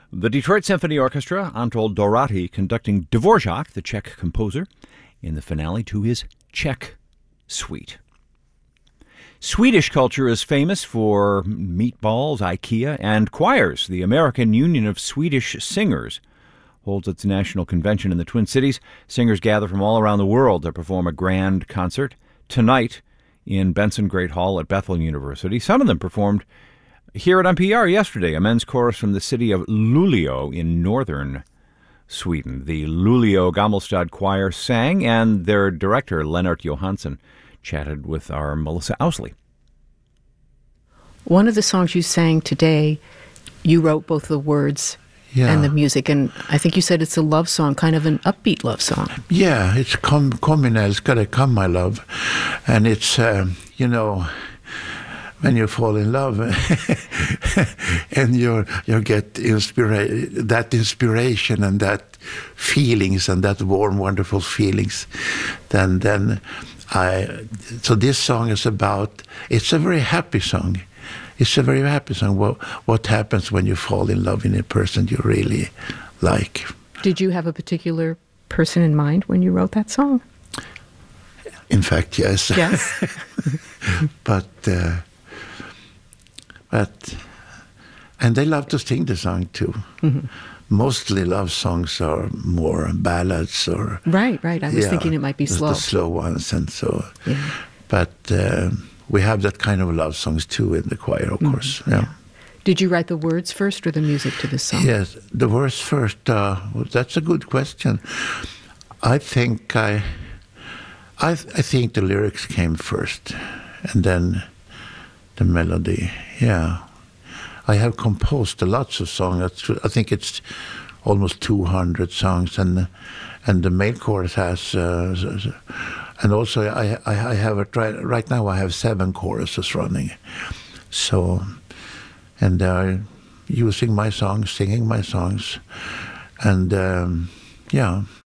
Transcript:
The Detroit Symphony Orchestra, Anatol Dorati conducting Dvorak, the Czech composer, in the finale to his Czech suite. Swedish culture is famous for meatballs, IKEA, and choirs. The American Union of Swedish Singers holds its national convention in the Twin Cities. Singers gather from all around the world to perform a grand concert tonight in Benson Great Hall at Bethel University. Some of them performed here at NPR yesterday, a men's chorus from the city of Luleå in northern Sweden. The Luleå Gammelstad Choir sang, and their director, Lennart Johansson, chatted with our Melissa Ousley. One of the songs you sang today, you wrote both the words and the music, and I think you said it's a love song, kind of an upbeat love song. Yeah, it's Kom mina älskade, come my love. And it's, when you fall in love and you get that inspiration and that feelings and that warm, wonderful feelings, so this song is about, it's a very happy song. It's a very happy song. What happens when you fall in love in a person you really like? Did you have a particular person in mind when you wrote that song? In fact, yes. Yes. But and they love to sing the song too. Mm-hmm. Mostly love songs are more ballads or right. I was thinking it might be slow. The slow ones, and so. Yeah. But we have that kind of love songs too in the choir, of course. Yeah. Did you write the words first or the music to this song? Yes, the words first. That's a good question. I think I think the lyrics came first, and then the melody. Yeah, I have composed lots of songs. I think it's almost 200 songs, and the main chorus has, and also I have right now. I have 7 choruses running, so, and they're using my songs, singing my songs, and yeah.